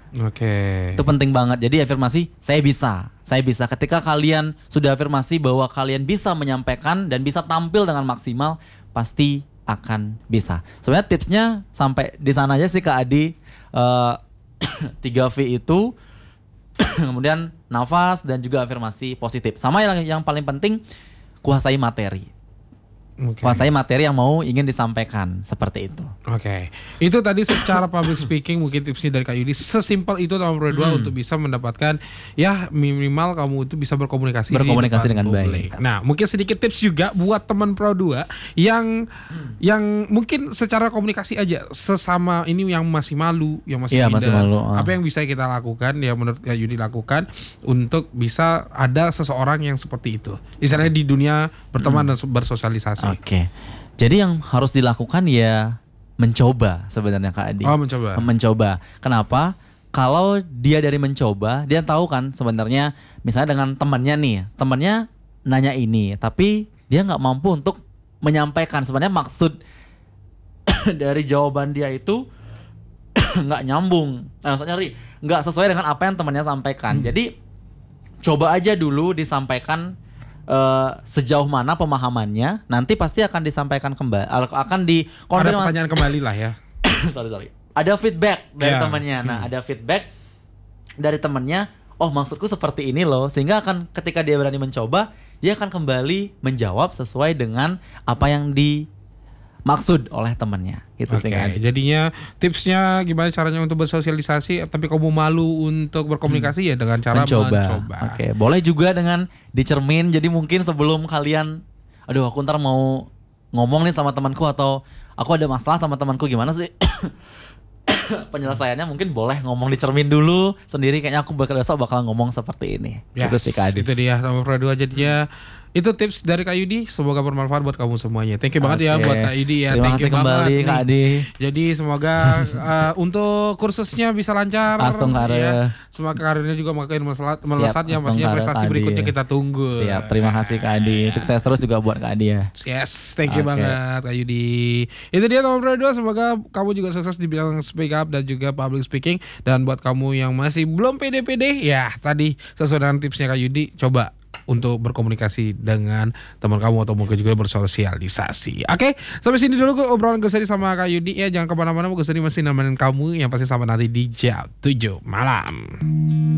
Oke. Itu penting banget. Jadi afirmasi, saya bisa. Saya bisa. Ketika kalian sudah afirmasi bahwa kalian bisa menyampaikan dan bisa tampil dengan maksimal, pasti akan bisa. Sebenarnya tipsnya sampai di sana aja sih Kak Adi. 3V itu kemudian nafas dan juga afirmasi positif. Sama yang paling penting, kuasai materi. Oke. Kuasai materi yang mau ingin disampaikan, seperti itu. Oke. Itu tadi secara public speaking mungkin tipsnya dari Kak Yudi. Sesimpel itu nomor 2 untuk bisa mendapatkan ya minimal kamu itu bisa berkomunikasi di depan dengan publik. baik. Nah, mungkin sedikit tips juga buat teman Pro 2 yang mungkin secara komunikasi aja sesama ini yang masih malu, yang masih minder. Masih malu. Apa yang bisa kita lakukan ya menurut Kak Yudi lakukan untuk bisa ada seseorang yang seperti itu. Misalnya di dunia berteman dan bersosialisasi. Oke. Jadi yang harus dilakukan ya mencoba sebenarnya Kak Adi. Oh, mencoba. Mencoba. Kenapa? Kalau dia dari mencoba, dia tahu kan sebenarnya misalnya dengan temannya nih, temannya nanya ini, tapi dia nggak mampu untuk menyampaikan sebenarnya maksud dari jawaban dia itu nggak nyambung. Maksudnya nggak sesuai dengan apa yang temannya sampaikan. Jadi coba aja dulu disampaikan sejauh mana pemahamannya, nanti pasti akan disampaikan kembali, akan dikonfirmasi. Ada pertanyaan kembali lah ya. sorry. Ada feedback dari temannya. Nah, ada feedback dari temannya. Oh, maksudku seperti ini loh. Sehingga akan ketika dia berani mencoba, dia akan kembali menjawab sesuai dengan apa yang dimaksud oleh temannya. Gitu sih kan. Jadinya tipsnya gimana caranya untuk bersosialisasi tapi kamu malu untuk berkomunikasi ya dengan cara mencoba. Oke, boleh juga dengan dicermin. Jadi mungkin sebelum kalian, aduh aku ntar mau ngomong nih sama temanku atau aku ada masalah sama temanku gimana sih? Penyelesaiannya mungkin boleh ngomong dicermin dulu sendiri, kayaknya aku besok bakal ngomong seperti ini. Yes, itu sih Kak Adi. Itu dia nomor Pro 2 jadinya. Itu tips dari Kak Yudi, semoga bermanfaat buat kamu semuanya. Thank you banget ya buat Kak Yudi ya. Terima Thank kasih you kembali banget Kak nih. Adi. Jadi semoga untuk kursusnya bisa lancar. Astung karir. Ya. Semoga karirnya juga makin melesat ya, maksudnya karir, prestasi Kak Adi. berikutnya kita tunggu. Siap, terima kasih Kak Adi. Sukses terus juga buat Kak Adi ya. Yes, thank you banget Kak Yudi. Itu dia nomor Pro 2, semoga kamu juga sukses di bidang speak up dan juga public speaking. Dan buat kamu yang masih belum pede-pede, ya tadi sesuai dengan tipsnya Kak Yudi, coba untuk berkomunikasi dengan teman kamu atau mungkin juga bersosialisasi. Oke, sampai sini dulu obrolan Gus Hadi sama Kak Yudi ya. Jangan kemana-mana, Gus Hadi masih nemenin kamu yang pasti sampai nanti di jam 7 malam.